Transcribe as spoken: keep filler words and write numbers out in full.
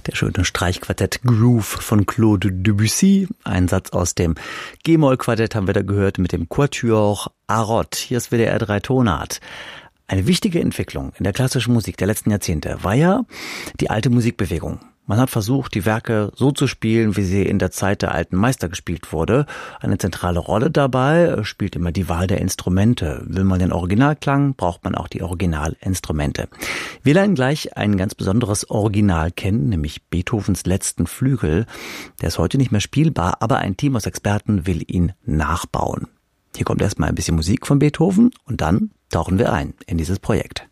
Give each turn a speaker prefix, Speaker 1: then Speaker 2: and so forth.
Speaker 1: Der schöne Streichquartett Groove von Claude Debussy. Ein Satz aus dem G-Moll-Quartett haben wir da gehört mit dem Quatuor Arot. Hier ist W D R drei Tonart. Eine wichtige Entwicklung in der klassischen Musik der letzten Jahrzehnte war ja die alte Musikbewegung. Man hat versucht, die Werke so zu spielen, wie sie in der Zeit der alten Meister gespielt wurde. Eine zentrale Rolle dabei spielt immer die Wahl der Instrumente. Will man den Originalklang, braucht man auch die Originalinstrumente. Wir lernen gleich ein ganz besonderes Original kennen, nämlich Beethovens letzten Flügel. Der ist heute nicht mehr spielbar, aber ein Team aus Experten will ihn nachbauen. Hier kommt erstmal ein bisschen Musik von Beethoven und dann tauchen wir ein in dieses Projekt.